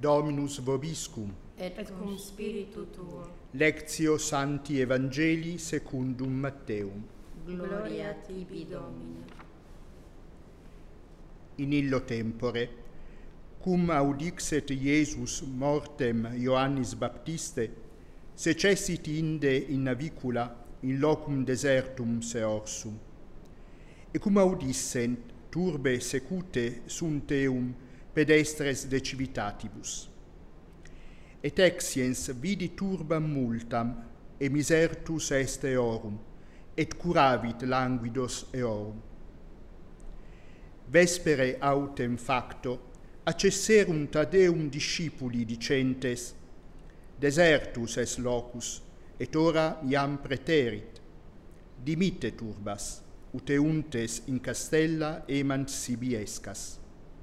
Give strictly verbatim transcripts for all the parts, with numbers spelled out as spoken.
Dominus vobiscum. Et cum spiritu tuo. Lectio Sancti Evangelii secundum Matteum. Gloria tibi, Domine. In illo tempore, cum audixet Iesus mortem Ioannis Baptiste, secessit inde in navicula in locum desertum seorsum. E cum audissent turbe secute sunt eum pedestres de civitatibus. Et exiens vidi turbam multam, e misertus est eorum, et curavit languidos eorum. Vespere autem facto, accesserunt ad eum discipuli dicentes, desertus es locus, et ora iam preterit. Dimitte turbas, ut euntes in castella emant sibi escas.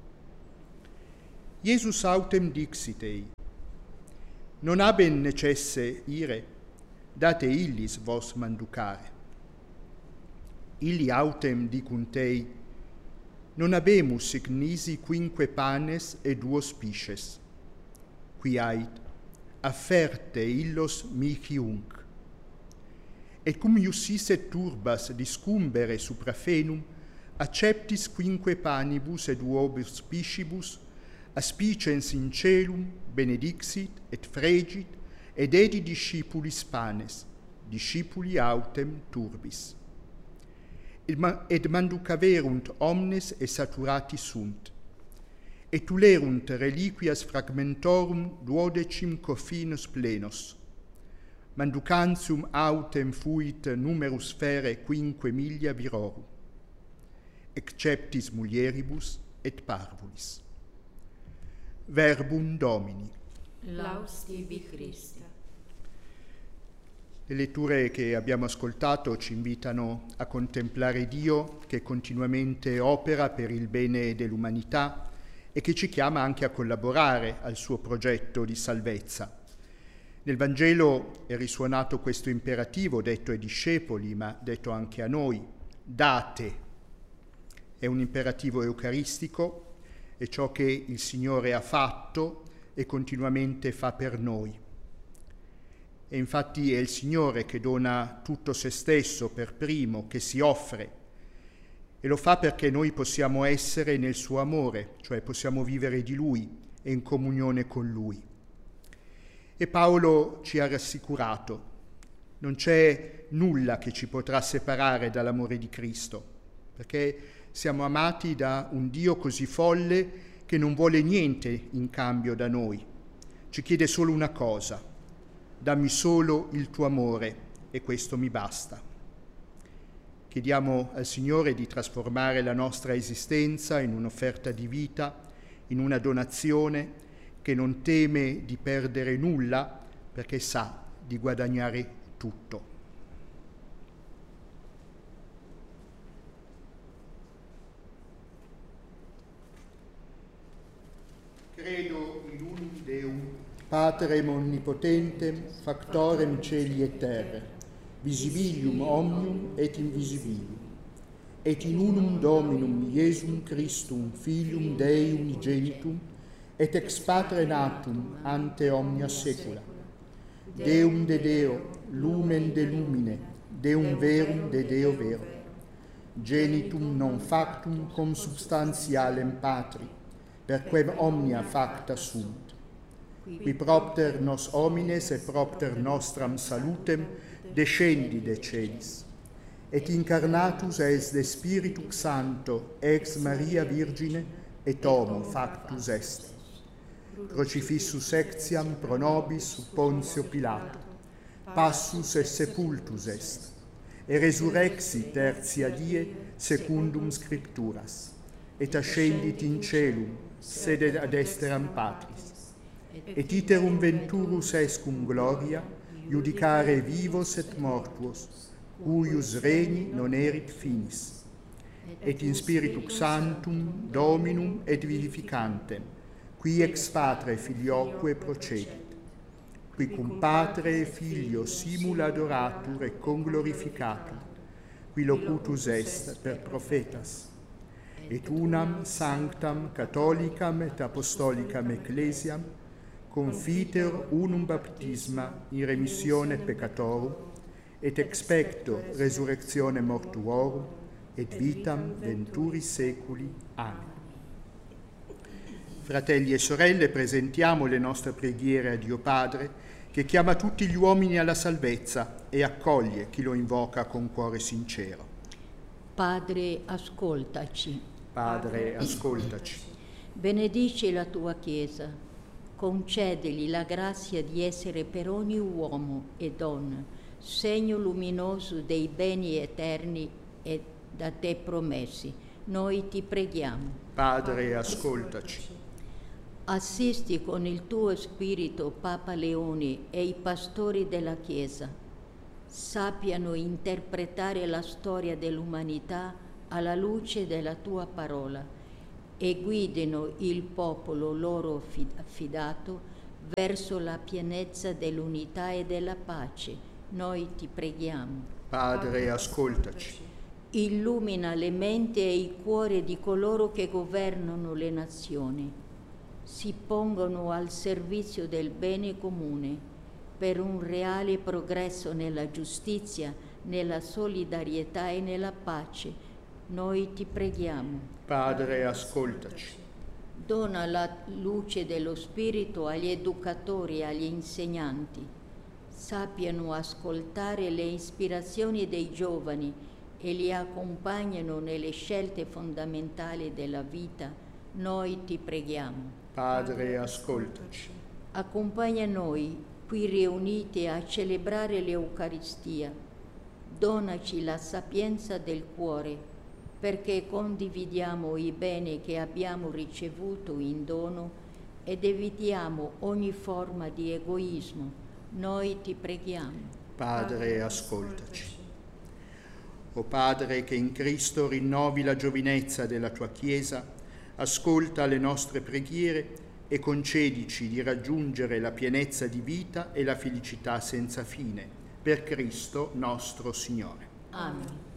Iesus autem dixit ei, non haben necesse ire, date illis vos manducare. Illi autem dicunt ei, non habemus sic nisi quinque panes et duos pisces. Qui ait, afferte illos mihi unc. Et cum iusisset turbas discumbere supra fenum, acceptis quinque panibus et duobus piscibus, aspicens in celum, benedixit et fregit, et edi discipulis panes, discipuli autem turbis. Et manducaverunt omnes e saturati sunt, et tulerunt reliquias fragmentorum duodecim coffinus plenos. Manducantium autem fuit numerus fere quinque milia virorum, exceptis mulieribus et parvulis. Verbum Domini. Laus tibi Christe. Le letture che abbiamo ascoltato ci invitano a contemplare Dio che continuamente opera per il bene dell'umanità e che ci chiama anche a collaborare al suo progetto di salvezza. Nel Vangelo è risuonato questo imperativo detto ai discepoli, ma detto anche a noi: date. È un imperativo eucaristico, è ciò che il Signore ha fatto e continuamente fa per noi. E infatti è il Signore che dona tutto se stesso per primo, che si offre, e lo fa perché noi possiamo essere nel suo amore, cioè possiamo vivere di Lui e in comunione con Lui. E Paolo ci ha rassicurato: non c'è nulla che ci potrà separare dall'amore di Cristo, perché siamo amati da un Dio così folle che non vuole niente in cambio da noi. Ci chiede solo una cosa: dammi solo il tuo amore e questo mi basta. Chiediamo al Signore di trasformare la nostra esistenza in un'offerta di vita, in una donazione che non teme di perdere nulla perché sa di guadagnare tutto. Credo in unum Deum, Patrem omnipotentem, factorem celi et terrae, visibilium omnium et invisibilium, et in unum Dominum Iesum Christum, Filium Dei unigenitum, et ex Patre natum ante omnia saecula, Deum de Deo, lumen de lumine, Deum verum de Deo vero, genitum non factum consubstantialem Patri, perquem omnia facta sunt, qui propter nos homines et propter nostram salutem descendi de celis, et incarnatus es de Spiritu Sancto ex Maria Virgine et homo factus est. Crucifissus ectiam pro nobis sub Pontio Pilato, passus et sepultus est, et resurrexit tertia die secundum Scripturas, et ascendit in celum, sede ad esteram Patris, et iterum venturus est cum gloria, judicare vivos et mortuos, cuius regni non erit finis, et in Spiritu Sanctum Dominum et vivificantem, qui ex Patre Filioque procedit, qui cum Patre e Filio simul adoratur et conglorificatur, qui locutus est per prophetas, et unam sanctam catholicam et apostolicam ecclesiam confiteor unum baptisma in remissione peccatorum, et expecto resurrectione mortuorum, et vitam venturis seculi. Amen. Fratelli e sorelle, presentiamo le nostre preghiere a Dio Padre, che chiama tutti gli uomini alla salvezza e accoglie chi lo invoca con cuore sincero. Padre, ascoltaci. Padre, ascoltaci. Benedici la tua Chiesa, concedili la grazia di essere per ogni uomo e donna segno luminoso dei beni eterni e da te promessi. Noi ti preghiamo. Padre, ascoltaci. Assisti con il tuo spirito Papa Leone e i pastori della Chiesa. Sappiano interpretare la storia dell'umanità alla luce della tua parola e guidino il popolo loro affidato verso la pienezza dell'unità e della pace. Noi ti preghiamo. Padre, ascoltaci. Illumina le menti e i cuori di coloro che governano le nazioni. Si pongono al servizio del bene comune per un reale progresso nella giustizia, nella solidarietà e nella pace. Noi ti preghiamo. Padre, ascoltaci. Dona la luce dello Spirito agli educatori e agli insegnanti. Sappiano ascoltare le ispirazioni dei giovani e li accompagnano nelle scelte fondamentali della vita. Noi ti preghiamo. Padre, ascoltaci. Accompagna noi qui riuniti a celebrare l'Eucaristia. Donaci la sapienza del cuore, perché condividiamo i beni che abbiamo ricevuto in dono ed evitiamo ogni forma di egoismo. Noi ti preghiamo. Padre, ascoltaci. O Padre, che in Cristo rinnovi la giovinezza della tua Chiesa, ascolta le nostre preghiere e concedici di raggiungere la pienezza di vita e la felicità senza fine. Per Cristo nostro Signore. Amen.